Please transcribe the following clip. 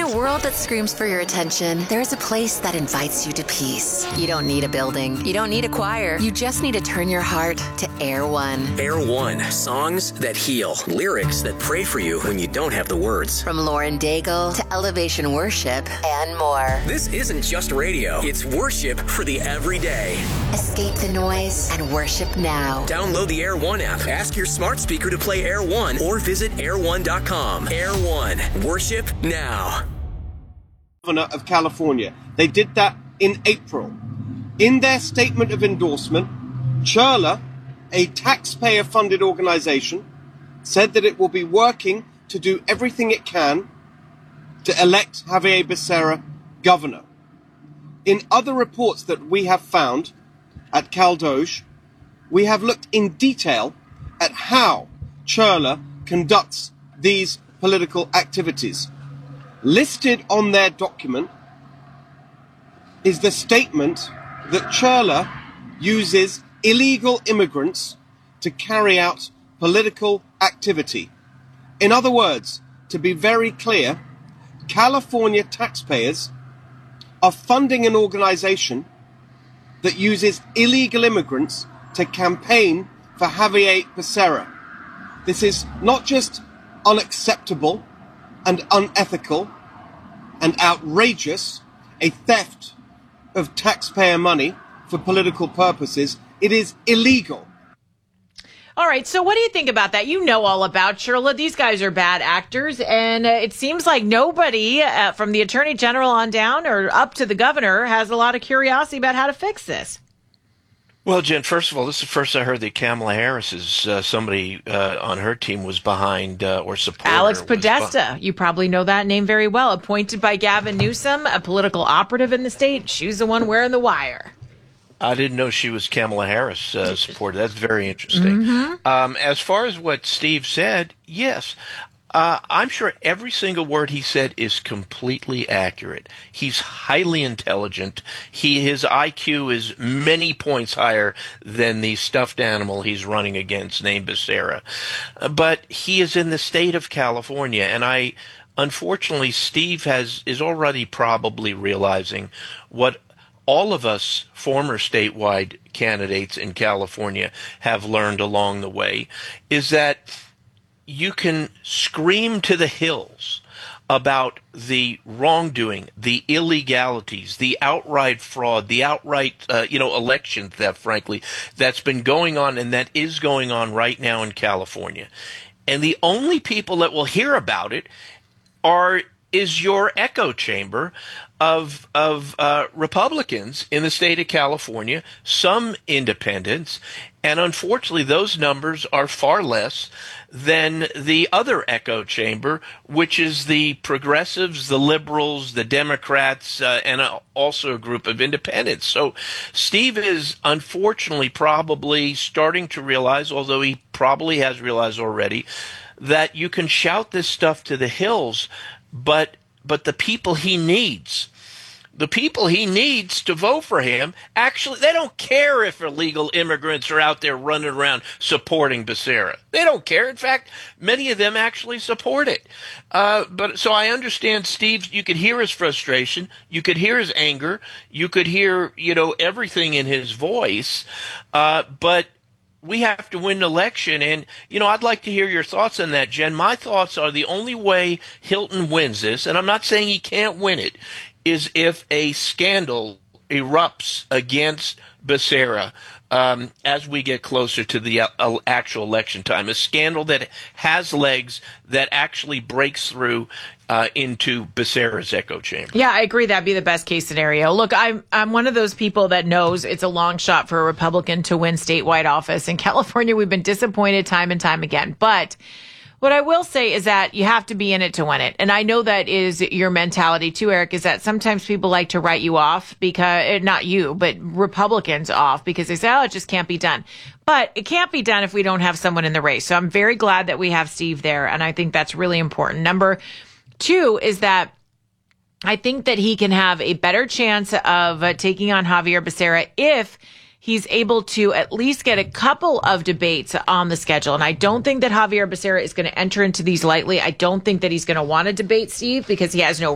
a world that screams for your attention, there's a place that invites you to peace. You don't need a building. You don't need a choir. You just need to turn your heart to Air One. Air One. Songs that heal. Lyrics that pray for you when you don't have the words. From Lauren Daigle to Elevation Worship and more. This isn't just radio. It's worship for the everyday. Escape the noise and worship now. Download the Air One app. Ask your smart speaker to play Air One or visit air1.com. Air One. Worship now. Governor of California. They did that in April. In their statement of endorsement, Chirla, a taxpayer-funded organization, said that it will be working to do everything it can to elect Xavier Becerra governor. In other reports that we have found at CalDOJ, we have looked in detail at how Chirla conducts these political activities. Listed on their document is the statement that Chirla uses illegal immigrants to carry out political activity. In other words, to be very clear, California taxpayers are funding an organization that uses illegal immigrants to campaign for Xavier Becerra. This is not just unacceptable and unethical and outrageous, a theft of taxpayer money for political purposes. It is illegal. All right, so what do you think about that? You know all about Chirla. These guys are bad actors, and it seems like nobody from the Attorney General on down or up to the governor has a lot of curiosity about how to fix this. Well, Jen, first of all, this is the first I heard that Kamala Harris is somebody on her team was behind or supported. Alex Podesta. You probably know that name very well. Appointed by Gavin Newsom, a political operative in the state. She's the one wearing the wire. I didn't know she was Kamala Harris supported. That's very interesting. Mm-hmm. As far as what Steve said, yes. I'm sure every single word he said is completely accurate. He's highly intelligent. His IQ is many points higher than the stuffed animal he's running against named Becerra. But he is in the state of California, and unfortunately, Steve is already probably realizing what all of us former statewide candidates in California have learned along the way, is that you can scream to the hills about the wrongdoing, the illegalities, the outright fraud, the outright, election theft, frankly, that's been going on and that is going on right now in California. And the only people that will hear about it is your echo chamber of Republicans in the state of California, some independents, and unfortunately those numbers are far less than the other echo chamber, which is the progressives, the liberals, the Democrats, and also a group of independents. So Steve is unfortunately probably starting to realize, although he probably has realized already, that you can shout this stuff to the hills, but the people he needs to vote for him, actually, they don't care if illegal immigrants are out there running around supporting Becerra. They don't care. In fact, many of them actually support it. But so I understand Steve, you could hear his frustration. You could hear his anger. You could hear, everything in his voice. But we have to win an election. And, I'd like to hear your thoughts on that, Jen. My thoughts are the only way Hilton wins this, and I'm not saying he can't win it, is if a scandal erupts against Becerra as we get closer to the actual election time. A scandal that has legs, that actually breaks through into Becerra's echo chamber. Yeah, I agree. That'd be the best case scenario. Look, I'm one of those people that knows it's a long shot for a Republican to win statewide office. In California, we've been disappointed time and time again. But what I will say is that you have to be in it to win it. And I know that is your mentality too, Eric, is that sometimes people like to write you off because, not you, but Republicans off because they say, it just can't be done. But it can't be done if we don't have someone in the race. So I'm very glad that we have Steve there. And I think that's really important. Number two is that I think that he can have a better chance of taking on Xavier Becerra if he's able to at least get a couple of debates on the schedule. And I don't think that Xavier Becerra is going to enter into these lightly. I don't think that he's going to want to debate Steve because he has no